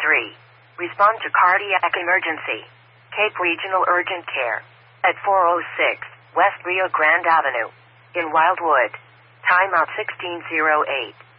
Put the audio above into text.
Respond to cardiac emergency. Cape Regional Urgent Care. At 406 West Rio Grande Avenue. In Wildwood. Timeout 1608.